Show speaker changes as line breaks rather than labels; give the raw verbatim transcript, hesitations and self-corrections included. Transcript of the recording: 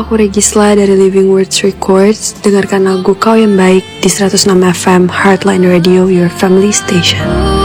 aku Regisla dari Living Words Records. Dengarkan lagu Kau Yang Baik di seratus enam F M Heartline Radio, your family station.